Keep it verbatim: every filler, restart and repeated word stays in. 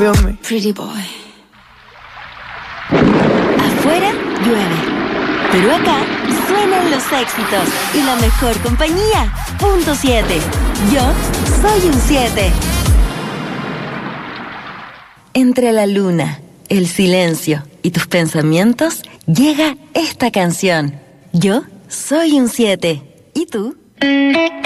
Pretty boy. Afuera llueve, pero acá suenan los éxitos y la mejor compañía. Punto siete. Yo soy un siete. Entre la luna, el silencio y tus pensamientos llega esta canción. Yo soy un siete. ¿Y tú?